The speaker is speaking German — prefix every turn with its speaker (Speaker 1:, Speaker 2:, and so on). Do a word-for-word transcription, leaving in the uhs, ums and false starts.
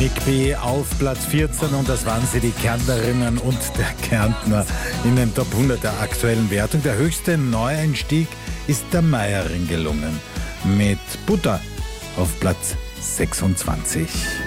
Speaker 1: Nick B. auf Platz vierzehn und das waren sie, die Kärntnerinnen und der Kärntner in den Top hundert der aktuellen Wertung. Der höchste Neueinstieg ist der Meierin gelungen mit Butter auf Platz sechsundzwanzig.